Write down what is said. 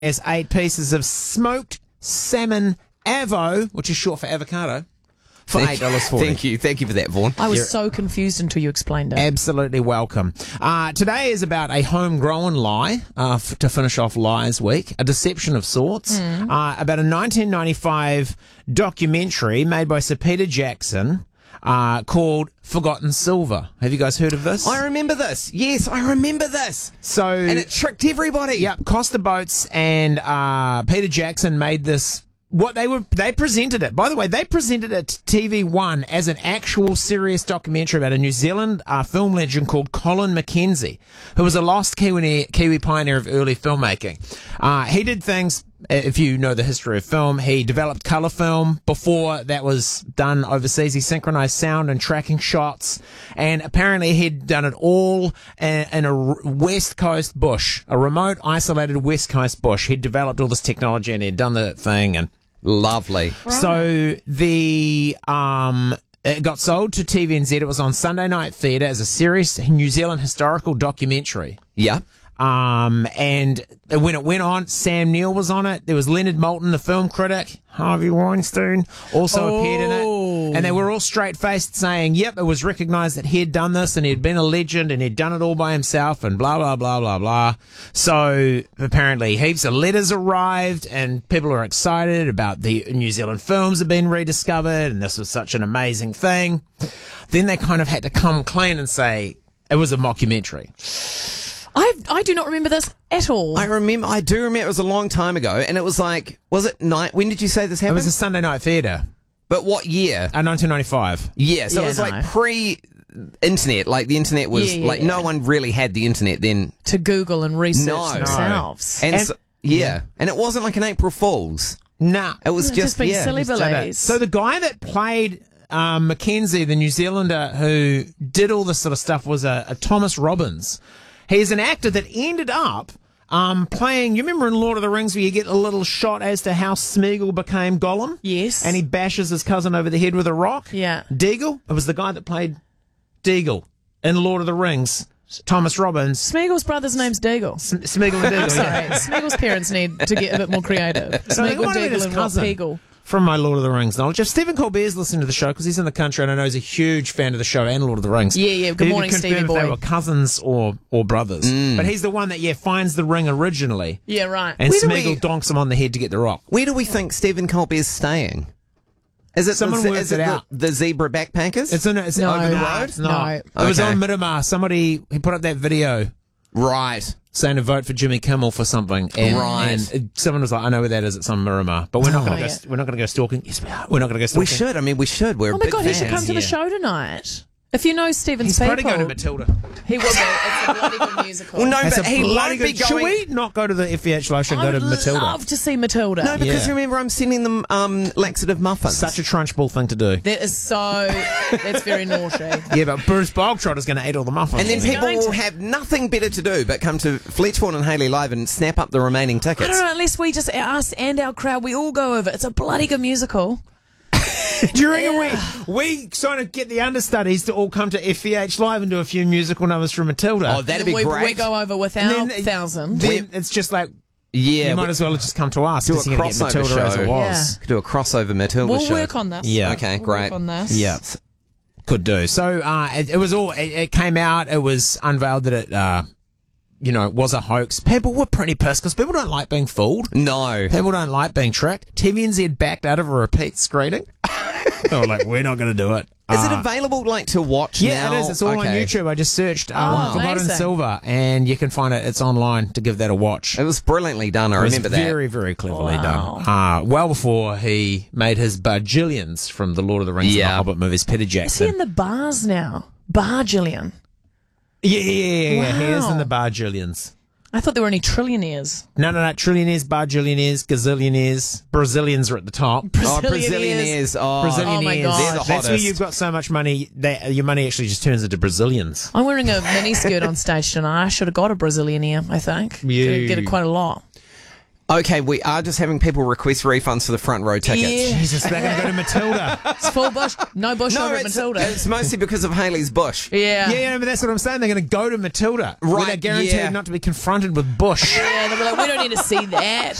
There's 8 pieces of smoked salmon avo, which is short for avocado, for $8.40. Thank you for that, Vaughan. I was so confused until you explained it. Absolutely welcome. Today is about a homegrown lie, to finish off Lies Week, a deception of sorts, about a 1995 documentary made by Sir Peter Jackson called Forgotten Silver. Have you guys heard of this? I remember this. Yes, I remember this. And it tricked everybody. Yep, Costa Boats and Peter Jackson made this. They presented it. By the way, they presented it to TV1 as an actual serious documentary about a New Zealand film legend called Colin Mackenzie, who was a lost Kiwi pioneer of early filmmaking. He did things, if you know the history of film, he developed colour film. Before that was done overseas, he synchronised sound and tracking shots. And apparently he'd done it all in a West Coast bush, a remote, isolated West Coast bush. He'd developed all this technology and he'd done the thing and... Lovely. Right. So it got sold to TVNZ. It was on Sunday Night Theatre as a serious New Zealand historical documentary. Yeah. And when it went on, Sam Neill was on it. There was Leonard Moulton, the film critic. Harvey Weinstein also appeared in it. And they were all straight-faced saying, yep, it was recognised that he had done this and he'd been a legend and he'd done it all by himself and blah, blah, blah, blah, blah. So apparently heaps of letters arrived and people are excited about the New Zealand films have been rediscovered and this was such an amazing thing. Then they kind of had to come clean and say it was a mockumentary. I do not remember this at all. I do remember it was a long time ago, and it was like, was it night? When did you say this happened? It was a Sunday Night Theatre. But what year? 1995. Yeah, so it was like pre-internet. Like the internet was no one really had the internet then to Google and research themselves. And it wasn't like an April Fool's. Nah, it was just being silly billies. So the guy that played Mackenzie, the New Zealander who did all this sort of stuff, was a Thomas Robbins. He's an actor that ended up playing, you remember in Lord of the Rings where you get a little shot as to how Smeagol became Gollum? Yes. And he bashes his cousin over the head with a rock? Yeah. Deagle? It was the guy that played Deagle in Lord of the Rings. Thomas Robbins. Smeagol's brother's name's Deagle. Smeagol and Deagle, Sorry, Smeagol's parents need to get a bit more creative. Smeagol, Deagle and Rob Peagle. From my Lord of the Rings knowledge. If Stephen Colbert's listening to the show, because he's in the country and I know he's a huge fan of the show and Lord of the Rings. Yeah. Good morning, Stevie boy. If they were cousins or brothers. But he's the one that, finds the ring originally. Yeah, right. And Smeagol donks him on the head to get the rock. Where do we think Stephen Colbert's staying? Is it the Zebra Backpackers? It's over the road? No. It was on Miramar. He put up that video. Right. Saying to vote for Jimmy Kimmel for something, and someone was like, "I know where that is. It's on Miramar, but we're not going to go. We're not going to go stalking. Yes, we are. We're not going to go stalking. We should. I mean, we should. We're. Oh my god, he should come to the show tonight. If you know Stephen's people, he's probably going to Matilda. He will be. It's a bloody good musical. Well, no, but he won't be going. Should we not go to the FEH Live show and go to Matilda? I would love to see Matilda. No, because remember, I'm sending them laxative muffins. Such a trunchbull thing to do. That is that's very naughty. Yeah, but Bruce Bogtrotter's going to eat all the muffins. And then people will have nothing better to do but come to Fletchbourne and Hayley Live and snap up the remaining tickets. I don't know, unless we just, us and our crowd, we all go over. It's a bloody good musical. Do you reckon we sort of get the understudies to all come to FEH Live and do a few musical numbers from Matilda? Oh, that'd be great. We go over with our 1,000. Then it's just like, you might as well just come to us. Do a crossover show. As it was. Do a crossover Matilda show. We'll work on this. Yeah. Okay, we'll great. Work on this. Yeah. Could do. So it was all. It came out. It was unveiled that it. It was a hoax. People were pretty pissed because people don't like being fooled. No. People don't like being tricked. TVNZ backed out of a repeat screening. They were like, we're not going to do it. Is it available to watch now? Yeah, it is. It's all on YouTube. I just searched Forgotten Silver and you can find it. It's online to give that a watch. It was brilliantly done. I remember that. Very, very cleverly done. Well before he made his bajillions from the Lord of the Rings and the Hobbit movies, Peter Jackson. Is he in the bars now? Bargillion. Yeah. He is in the bajillions. I thought there were only trillionaires. No. Trillionaires, bajillionaires, gazillionaires. Brazilians are at the top. Brazilianaires. Oh my God. They're the That's where you've got so much money that your money actually just turns into Brazilians. I'm wearing a mini skirt on stage tonight. I should have got a Brazilianaire, I think. You... Get it quite a lot. Okay, we are just having people request refunds for the front row tickets. Yeah. Jesus, they're going to go to Matilda. It's full bush. No bush over at Matilda. It's mostly because of Hayley's bush. Yeah. Yeah, but that's what I'm saying. They're going to go to Matilda. Right, Where they're guaranteed yeah. not to be confronted with bush. Yeah, they'll be like, we don't need to see that.